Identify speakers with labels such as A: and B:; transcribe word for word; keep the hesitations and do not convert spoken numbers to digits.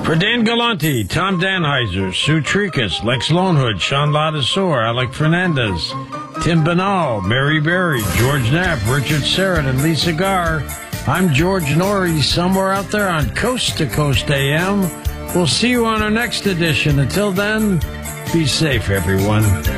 A: For Dan Galante, Tom Danheiser, Sue Tricus, Lex Lonehood, Sean Ladisor, Alec Fernandez, Tim Banal, Mary Berry, George Knapp, Richard Serrett, and Lisa Garr, I'm George Norrie, somewhere out there on Coast to Coast A M. We'll see you on our next edition. Until then, be safe, everyone.